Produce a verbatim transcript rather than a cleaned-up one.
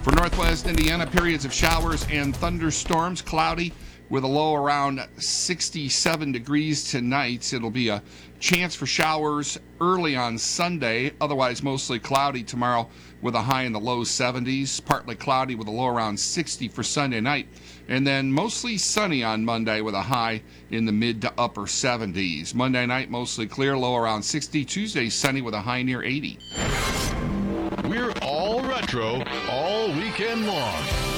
For northwest Indiana, periods of showers and thunderstorms, cloudy with a low around sixty-seven degrees tonight. It'll be a chance for showers early on Sunday, otherwise mostly cloudy tomorrow with a high in the low seventies, partly cloudy with a low around sixty for Sunday night, and then mostly sunny on Monday with a high in the mid to upper seventies. Monday night, mostly clear, low around sixty. Tuesday, sunny with a high near eighty. We're all retro all weekend long.